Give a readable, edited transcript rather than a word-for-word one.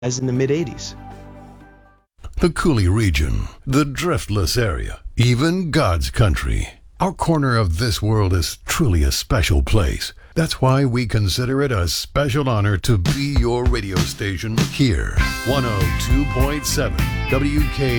as in the mid-'80s. The Coulee region, the driftless area, even God's country. Our corner of this world is truly a special place. That's why we consider it a special honor to be your radio station here. 102.7 WK